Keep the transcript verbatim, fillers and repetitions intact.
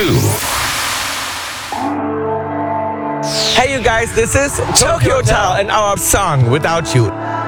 new. Hey you guys, this is Tokyo Hotel and our song Without You.